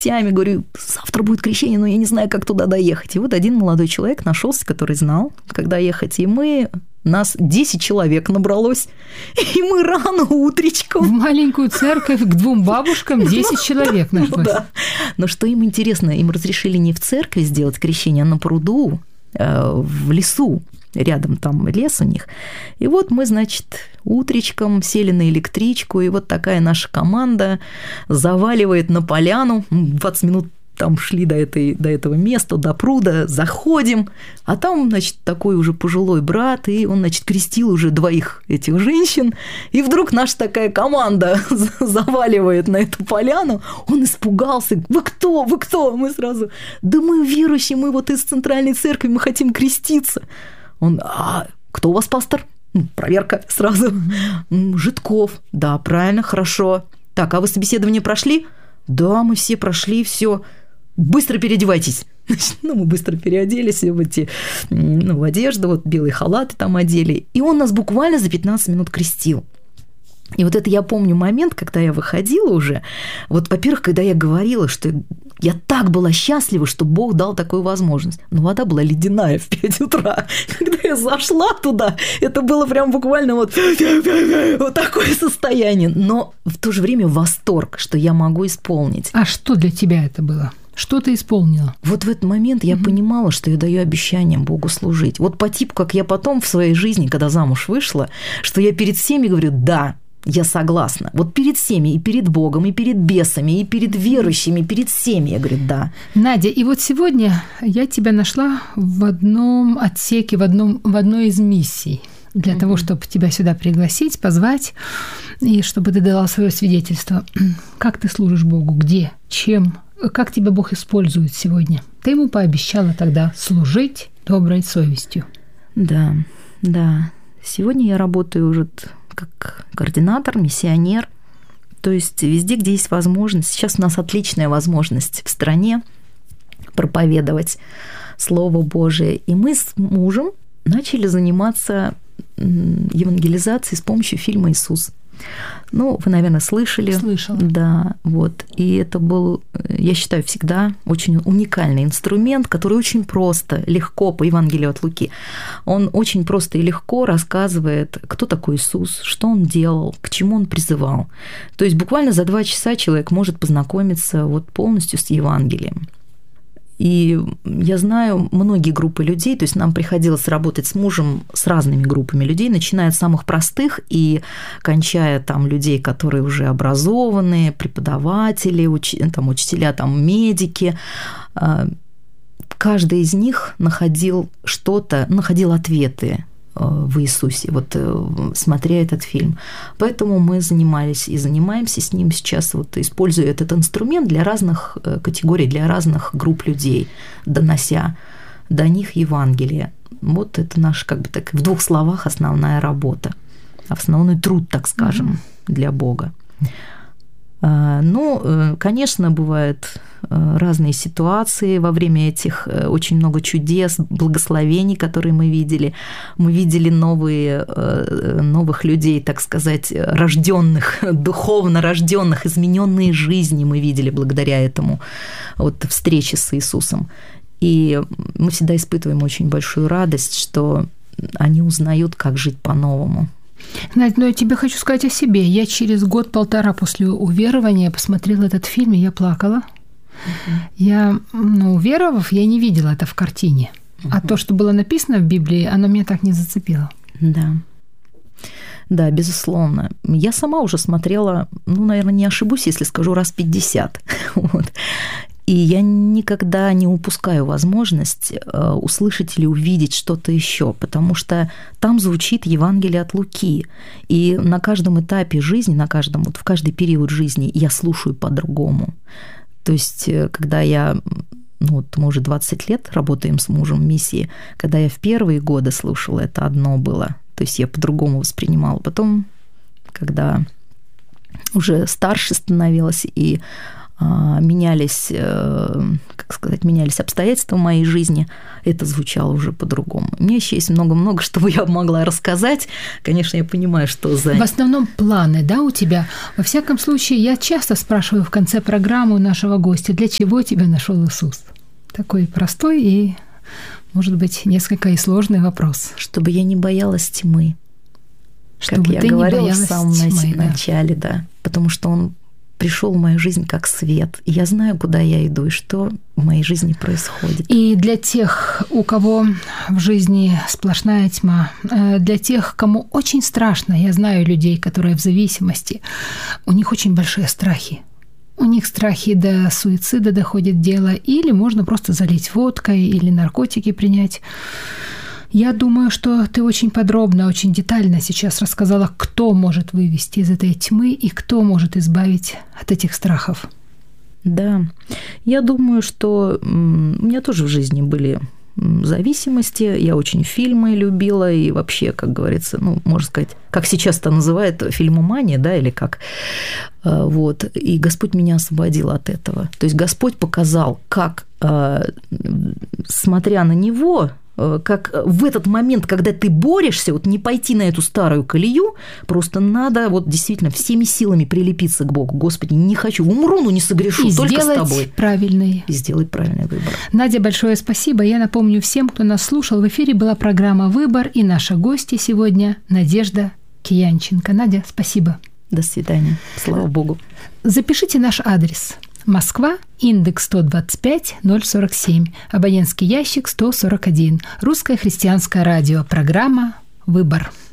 говорю, завтра будет крещение, но я не знаю, как туда доехать. И вот один молодой человек нашелся, который знал, когда ехать. И нас 10 человек набралось, и мы рано утречком. В маленькую церковь к 2 бабушкам 10 человек нашлось. Да. Но что им интересно, им разрешили не в церкви сделать крещение, а на пруду, в лесу. Рядом там лес у них. И вот мы, значит, утречком сели на электричку, и вот такая наша команда заваливает на поляну. 20 минут там шли до этого места, до пруда, заходим, а там, значит, такой уже пожилой брат, и он, значит, крестил уже 2 этих женщин, и вдруг наша такая команда заваливает на эту поляну, он испугался, вы кто? Мы сразу, да мы верующие, мы вот из центральной церкви, мы хотим креститься. Он, кто у вас пастор? Проверка сразу. Житков. Да, правильно, хорошо. Так, а вы собеседование прошли? Да, мы все прошли, все. Быстро переодевайтесь. Мы быстро переоделись в одежду, вот белые халаты там одели. И он нас буквально за 15 минут крестил. И вот это я помню момент, когда я выходила уже. Вот, во-первых, когда я говорила, что я так была счастлива, что Бог дал такую возможность. Но вода была ледяная в 5 утра. Когда я зашла туда, это было прям буквально вот такое состояние. Но в то же время восторг, что я могу исполнить. А что для тебя это было? Что ты исполнила? Вот в этот момент я понимала, что я даю обещание Богу служить. Вот по типу, как я потом в своей жизни, когда замуж вышла, что я перед всеми говорю «да». Я согласна. Вот перед всеми, и перед Богом, и перед бесами, и перед верующими, и перед всеми. Я говорю, да. Надя, и вот сегодня я тебя нашла в одном отсеке, в одной из миссий для того, чтобы тебя сюда пригласить, позвать, и чтобы ты дала свое свидетельство. Как ты служишь Богу? Где? Чем? Как тебя Бог использует сегодня? Ты ему пообещала тогда служить доброй совестью. Да. Сегодня я работаю уже как координатор, миссионер. То есть везде, где есть возможность. Сейчас у нас отличная возможность в стране проповедовать Слово Божие. И мы с мужем начали заниматься евангелизацией с помощью фильма «Иисус». Вы, наверное, слышали. Слышала. Да, вот. И это был, я считаю, всегда очень уникальный инструмент, который очень просто, легко, по Евангелию от Луки, он очень просто и легко рассказывает, кто такой Иисус, что он делал, к чему он призывал. То есть буквально за 2 часа человек может познакомиться полностью с Евангелием. И я знаю многие группы людей, то есть нам приходилось работать с мужем с разными группами людей, начиная от самых простых и кончая там людей, которые уже образованные, преподаватели, учителя, медики. Каждый из них находил ответы в Иисусе, смотря этот фильм. Поэтому мы занимались и занимаемся с ним сейчас, используя этот инструмент для разных категорий, для разных групп людей, донося до них Евангелие. Вот это наша, в 2 словах, основная работа, основной труд, так скажем, для Бога. Конечно, бывают разные ситуации. Во время этих очень много чудес, благословений, которые мы видели. Мы видели новых людей, так сказать, рожденных, духовно рожденных, измененные жизни мы видели благодаря этому встрече с Иисусом. И мы всегда испытываем очень большую радость, что они узнают, как жить по-новому. Надь, я тебе хочу сказать о себе. Я через 1-1.5 после уверования посмотрела этот фильм, и я плакала. Я, уверовав, я не видела это в картине. А то, что было написано в Библии, оно меня так не зацепило. Да, безусловно. Я сама уже смотрела, наверное, не ошибусь, если скажу, раз 50. И я никогда не упускаю возможность услышать или увидеть что-то еще, потому что там звучит Евангелие от Луки. И на каждом этапе жизни, в каждый период жизни я слушаю по-другому. То есть, когда мы уже 20 лет работаем с мужем в миссии, когда я в первые годы слушала, это одно было. То есть я по-другому воспринимала. Потом, когда уже старше становилась и менялись обстоятельства в моей жизни, это звучало уже по-другому. У меня еще есть много-много, что я могла рассказать. Конечно, я понимаю, что за... В основном планы, да, у тебя? Во всяком случае, я часто спрашиваю в конце программы у нашего гостя, для чего тебя нашел Иисус? Такой простой и, может быть, несколько и сложный вопрос. Чтобы я не боялась тьмы. Чтобы как я говорила в самом начале, да. Потому что Он пришел в мою жизнь как свет. И я знаю, куда я иду и что в моей жизни происходит. И для тех, у кого в жизни сплошная тьма, для тех, кому очень страшно, я знаю людей, которые в зависимости, у них очень большие страхи. У них страхи до суицида доходит дело, или можно просто залить водкой, или наркотики принять. Я думаю, что ты очень подробно, очень детально сейчас рассказала, кто может вывести из этой тьмы и кто может избавить от этих страхов. Да, я думаю, что у меня тоже в жизни были зависимости. Я очень фильмы любила и вообще, как говорится, можно сказать, как сейчас это называют, фильмомания, да, или как. Вот. И Господь меня освободил от этого. То есть Господь показал, как, смотря на Него, как в этот момент, когда ты борешься, не пойти на эту старую колею, просто надо действительно всеми силами прилепиться к Богу. Господи, не хочу, умру, но не согрешу, и только с Тобой. И сделать правильный выбор. Надя, большое спасибо. Я напомню всем, кто нас слушал, в эфире была программа «Выбор», и наша гостья сегодня Надежда Киянченко. Надя, спасибо. До свидания. Слава Богу. Запишите наш адрес. Москва, индекс 125 047, абонентский ящик 141, Русское христианское радио, программа «Выбор».